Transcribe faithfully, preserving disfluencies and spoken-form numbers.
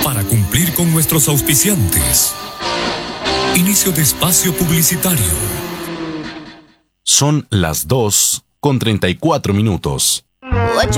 para cumplir con nuestros auspiciantes. Inicio de espacio publicitario. Son las dos con treinta y cuatro minutos.